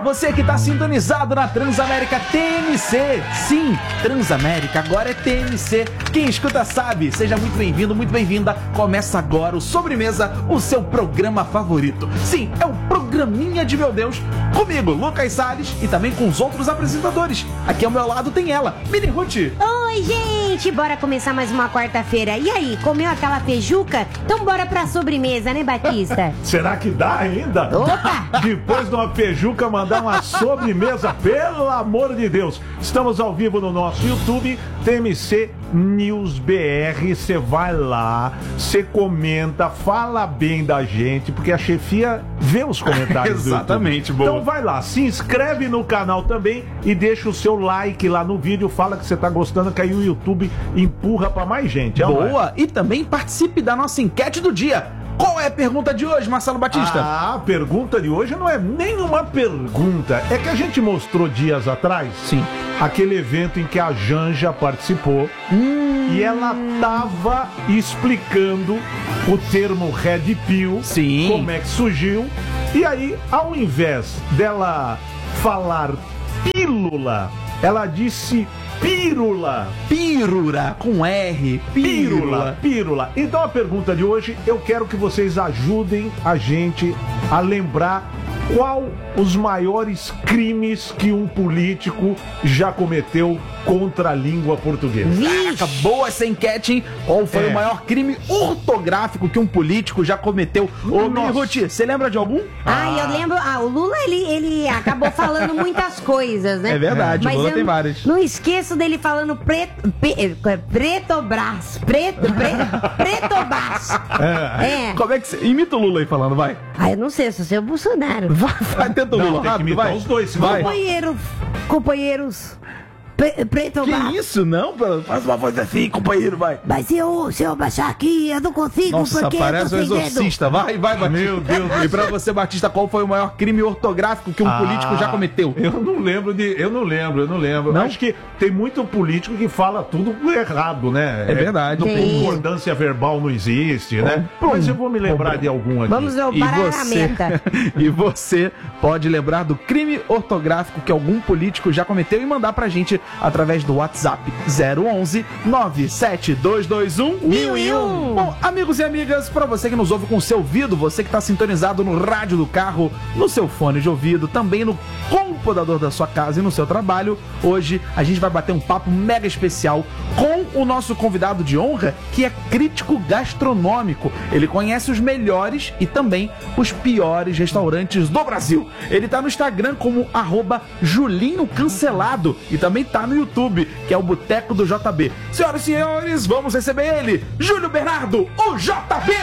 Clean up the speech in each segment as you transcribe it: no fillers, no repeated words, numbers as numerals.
Você que está sintonizado na Transamérica TMC. Sim, Transamérica agora é TMC. Quem escuta sabe. Seja muito bem-vindo, muito bem-vinda. Começa agora o Sobremesa, o seu programa favorito. Sim, é o programinha de meu Deus. Comigo, Lucas Salles, e também com os outros apresentadores. Aqui ao meu lado tem ela, Mini Ruth. Oi, gente! Bora começar mais uma quarta-feira. E aí, comeu aquela feijuca? Então bora pra sobremesa, né, Batista? Será que dá ainda? Opa! Depois de uma feijuca, mandar uma sobremesa, pelo amor de Deus. Estamos ao vivo no nosso YouTube, TMC News BR. Você vai lá, você comenta, fala bem da gente, porque a chefia vê os comentários. Exatamente, boa. Então vai lá, se inscreve no canal também e deixa o seu like lá no vídeo, fala que você tá gostando, que aí o YouTube empurra pra mais gente. Boa! E também participe da nossa enquete do dia. Qual é a pergunta de hoje, Marcelo Batista? A pergunta de hoje não é nenhuma pergunta. É que a gente mostrou dias atrás. Sim. Aquele evento em que a Janja participou. E ela tava explicando o termo Red Pill. Sim. Como é que surgiu. E aí, ao invés dela falar pílula, ela disse pírula. Pírula, com R. Pírula. Então a pergunta de hoje, eu quero que vocês ajudem a gente a lembrar qual os maiores crimes que um político já cometeu contra a língua portuguesa. Caraca, boa essa enquete, hein? Qual foi o maior crime ortográfico que um político já cometeu? Ô, Mini Ruth, você lembra de algum? Eu lembro. O Lula, ele acabou falando muitas coisas, né? É verdade, mas o Lula eu tem várias. Não esqueço dele falando pretobras. Pretobras. Como é que você... Imita o Lula aí falando, vai. Eu não sei, se eu sei o Bolsonaro. Vai tenta o Lula, Tem que rápido, imitar vai. os dois, senão vai. Companheiros. Pretobras. Que isso, não? Faz uma voz assim, companheiro, vai. Mas se eu baixar aqui, eu não consigo, Nossa, porque parece um eu tô sem dedo. exorcista. Vai, Batista. Meu Deus do E pra você, Batista, qual foi o maior crime ortográfico que um político já cometeu? Eu não lembro. Não? Acho que tem muito político que fala tudo errado, né? É verdade. Concordância verbal não existe, né? Mas eu vou me lembrar de algum aqui. Vamos ver o Pararameta. E você pode lembrar do crime ortográfico que algum político já cometeu e mandar pra gente através do WhatsApp 011 97221 1001. Bom, amigos e amigas, pra você que nos ouve com o seu ouvido, você que tá sintonizado no rádio do carro, no seu fone de ouvido, também no computador da sua casa e no seu trabalho, hoje a gente vai bater um papo mega especial com o nosso convidado de honra, que é crítico gastronômico. Ele conhece os melhores e também os piores restaurantes do Brasil. Ele tá no Instagram como @JulinhoCancelado e também tá no YouTube, que é o Boteco do JB. Senhoras e senhores, vamos receber ele, Júlio Bernardo, o JB!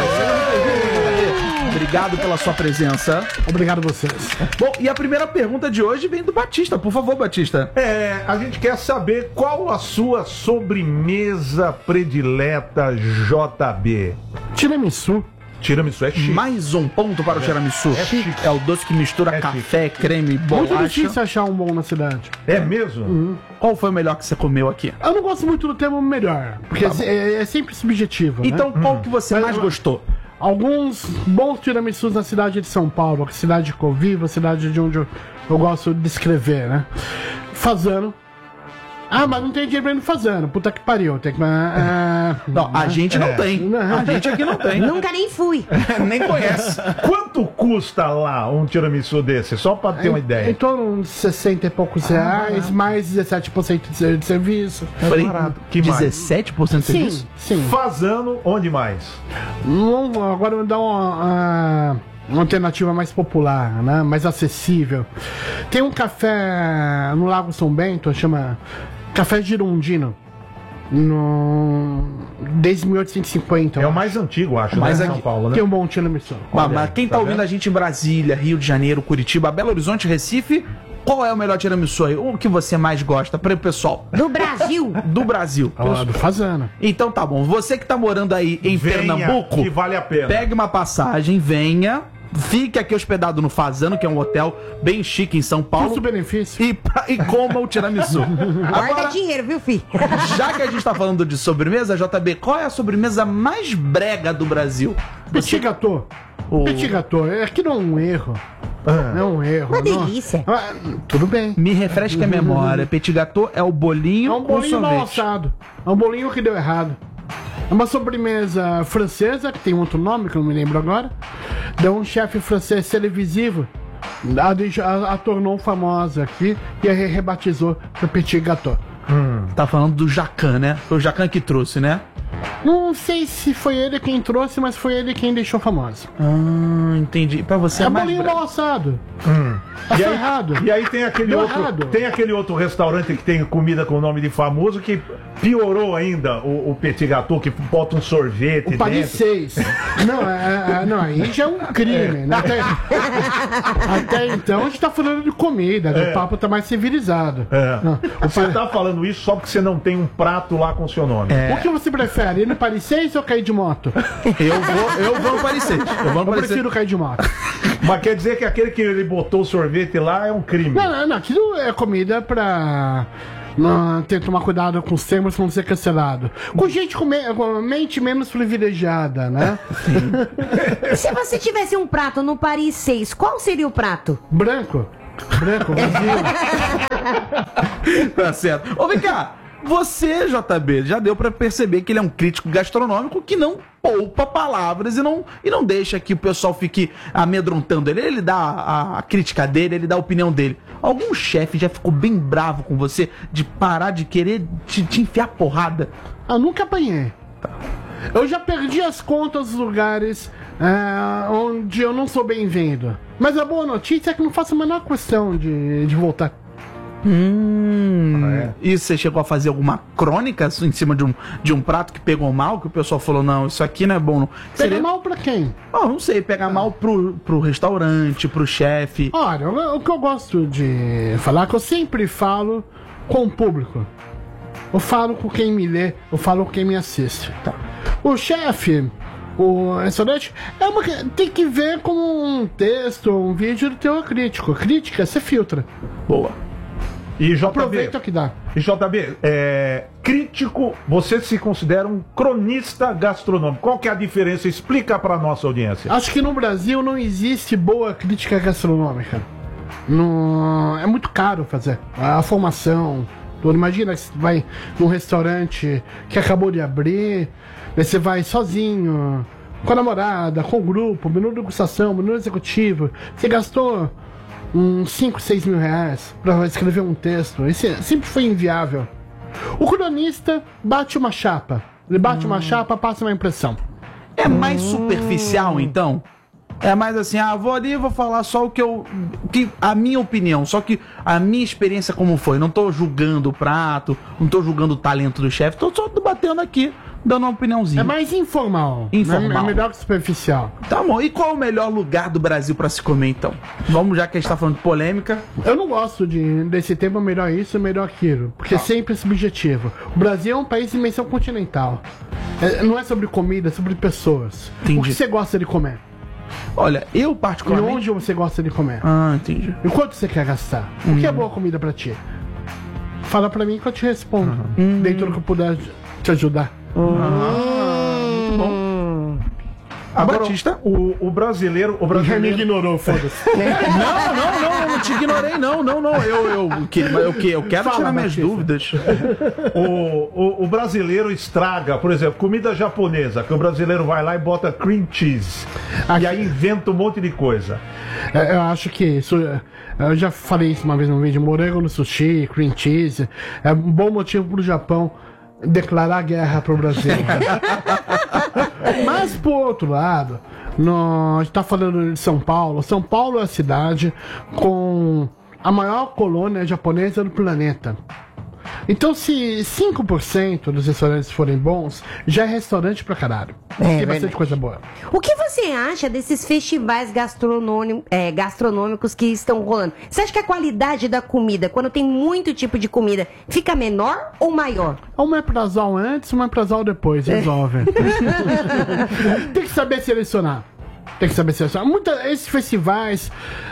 Obrigado pela sua presença. Obrigado a vocês. Bom, e a primeira pergunta de hoje vem do Batista. Por favor, Batista. A gente quer saber qual a sua sobremesa predileta, JB. Tiramisu. Tiramisu é chique. Mais um ponto para o tiramisu. É chique. É o doce que mistura É café, creme, Muito bolacha. difícil achar um bom na cidade. É mesmo? Qual foi o melhor que você comeu aqui? Eu não gosto muito do termo melhor, porque é sempre subjetivo, né? Então, qual que você mais gostou? Alguns bons tiramisus na cidade de São Paulo, a cidade que eu vivo, a cidade de onde eu gosto de escrever, né? Fazano. Mas não tem dinheiro pra ir no Fazano. Puta que pariu. Tem que... Não, a gente não tem. A gente aqui não tem. Nunca nem fui. Nem conhece. Quanto custa lá um tiramisu desse? Só pra ter uma Em ideia. torno de 60 e poucos reais, mais 17% de serviço. Falei, barato. Que mais? 17% de serviço? Sim. Fazano, onde mais? Agora eu vou dar uma alternativa mais popular, né? Mais acessível. Tem um café no Lago São Bento, chama Café Girondino. Desde 1850. É o mais antigo, acho, Mais né? aqui. São Paulo, né? Tem um bom tiramisu. Mas quem tá tá ouvindo vendo? a gente em Brasília, Rio de Janeiro, Curitiba, Belo Horizonte, Recife, qual é o melhor tiramisu aí? O que você mais gosta? Para o pessoal Do Brasil. do Brasil. Do Fazano. Então tá bom. Você que tá morando aí em Venha, Pernambuco, que vale a pena. pegue uma passagem, venha. Fique aqui hospedado no Fazano, que é um hotel bem chique em São Paulo. Custo-benefício. E coma o tiramisu. Guarda Agora, dinheiro, viu, filho? já que a gente tá falando de sobremesa, JB, qual é a sobremesa mais brega do Brasil? Petit gâteau. O- Petit gâteau. Aqui não é um erro. É um erro. Uma delícia. Tudo bem. Me refresca a memória. Petit gâteau é o bolinho É um com bolinho mal sorvete. assado. É um bolinho que deu errado. É uma sobremesa francesa, que tem outro nome, que eu não me lembro agora. Deu um chefe francês televisivo. A tornou famosa aqui e aí rebatizou para Petit Gâteau. Tá falando do Jacan, né? Foi o Jacan que trouxe, né? Não sei se foi ele quem trouxe, mas foi ele quem deixou famosa. Entendi. Pra você É é mais... bolinho mal assado. E Tá aí, errado. e aí tem aquele Deu outro, errado. tem aquele outro restaurante que tem comida com nome de famoso que piorou ainda o Petit Gâteau, que bota um sorvete O Paris dentro. 6. Não, aí já é um crime, né? Até então a gente tá falando de comida, o papo tá mais civilizado. Não, Você tá falando isso só porque você não tem um prato lá com o seu nome. O que você prefere, ir no Paris 6 ou cair de moto? Eu vou no Paris 6. Eu vou no Eu Paris 6. prefiro cair de moto. Mas quer dizer que aquele que ele botou o sorvete lá é um crime. Não, aquilo é comida pra... Não, ter que tomar cuidado com os termos pra não ser cancelado. Com gente com mente menos privilegiada, né? Se você tivesse um prato no Paris 6, qual seria o prato? Branco, vazio. Tá certo. Ô, vem cá. Você, JB, já deu pra perceber que ele é um crítico gastronômico que não poupa palavras e não deixa que o pessoal fique amedrontando ele. Ele dá a crítica dele, ele dá a opinião dele. Algum chefe já ficou bem bravo com você de parar de querer te enfiar porrada? Eu nunca apanhei. Eu já perdi as contas dos lugares onde eu não sou bem-vindo. Mas a boa notícia é que não faço a menor questão de voltar. E você chegou a fazer alguma crônica em cima de um prato que pegou mal, que o pessoal falou, não, isso aqui não é bom. Não. Pega mal pra quem? Não sei, pegar mal pro restaurante, pro chefe. Olha, o que eu gosto de falar é que eu sempre falo com o público. Eu falo com quem me lê, eu falo com quem me assiste. Tá. O chefe, o restaurante, tem que ver como um texto, um vídeo do teu crítico. Crítica, você filtra. Boa. E JB, Aproveita o que dá. Crítico, você se considera um cronista gastronômico. Qual que é a diferença? Explica pra nossa audiência. Acho que no Brasil não existe boa crítica gastronômica. É muito caro fazer. A formação. Imagina que você vai num restaurante que acabou de abrir, aí você vai sozinho, com a namorada, com o grupo, menu de degustação, menu executivo. Você gastou uns 5, 6 mil reais pra escrever um texto. Isso sempre foi inviável. O cronista bate uma chapa. Ele bate uma chapa, passa uma impressão. É mais superficial, então? É mais assim, vou ali e vou falar só a minha opinião, só que a minha experiência como foi. Não tô julgando o prato, não tô julgando o talento do chefe, tô só batendo aqui, dando uma opiniãozinha. É mais informal. Informal. É melhor que superficial. Tá bom, e qual é o melhor lugar do Brasil pra se comer, então? Vamos, já que a gente tá falando de polêmica. Eu não gosto desse tema, melhor isso, melhor aquilo. Porque é sempre subjetivo. O Brasil é um país de dimensão continental. Não é sobre comida, é sobre pessoas. Entendi. O que você gosta de comer? Olha, eu E particularmente... onde você gosta de comer? Entendi. E quanto você quer gastar? O que é boa comida pra ti? Fala pra mim que eu te respondo. Dentro do que eu puder te ajudar. Muito bom. Agora, Batista. o brasileiro... O Já me brasileiro ignorou, foda-se. Não, eu não te ignorei, não. Eu quero Fala, tirar minhas Batista. dúvidas. o brasileiro estraga, por exemplo, comida japonesa, que o brasileiro vai lá e bota cream cheese. E aí inventa um monte de coisa. Eu acho que isso. Eu já falei isso uma vez no vídeo: morango no sushi, cream cheese. É um bom motivo pro Japão declarar guerra pro Brasil. Mas, por outro lado, a gente tá falando de São Paulo. São Paulo é a cidade com a maior colônia japonesa do planeta. Então, se 5% dos restaurantes forem bons, já é restaurante pra caralho. Tem bastante coisa boa. O que você acha desses festivais gastronômicos que estão rolando? Você acha que a qualidade da comida, quando tem muito tipo de comida, fica menor ou maior? Uma omeprazol antes, uma omeprazol depois, resolve. Tem que saber selecionar. Esses festivais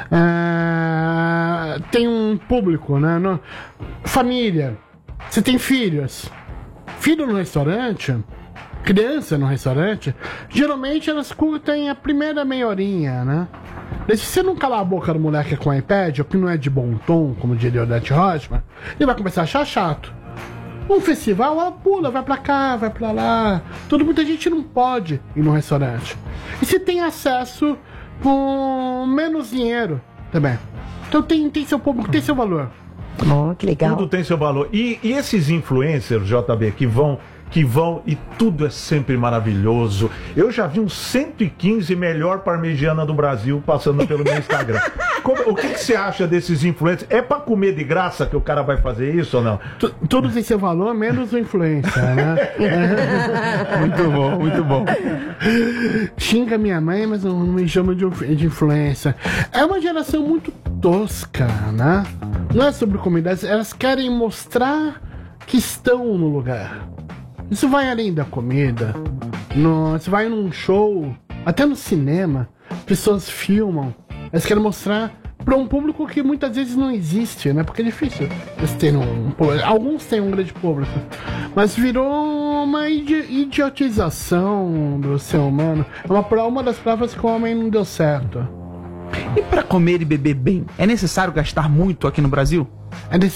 tem um público, né? Família. Você tem filhos. Filho no restaurante, criança no restaurante, geralmente elas curtem a primeira meia horinha, né? Daí, se você não calar a boca do moleque com o iPad, ou que não é de bom tom, como diria o Odete Roitman, ele vai começar a achar chato. Um festival, ela pula, vai pra cá, vai pra lá. Muita gente não pode ir no restaurante. E se tem acesso com menos dinheiro também. Então tem seu público, tem seu valor. Oh, que legal. Tudo tem seu valor. E esses influencers, JB, que vão e tudo é sempre maravilhoso. Eu já vi uns 115 melhor parmegiana do Brasil passando pelo meu Instagram. O que você acha desses influencers? É pra comer de graça que o cara vai fazer isso ou não? Tudo tem seu valor, menos o influencer, né? Muito bom, muito bom. Xinga minha mãe, mas não me chama de influencer. É uma geração muito tosca, né? Não é sobre comida, elas querem mostrar que estão no lugar. Isso vai além da comida. Você vai num show, até no cinema, pessoas filmam. Elas querem mostrar para um público que muitas vezes não existe, né? Porque é difícil eles terem alguns têm um grande público. Mas virou uma idiotização do ser humano. É uma das provas que o homem não deu certo. E para comer e beber bem, é necessário gastar muito aqui no Brasil? É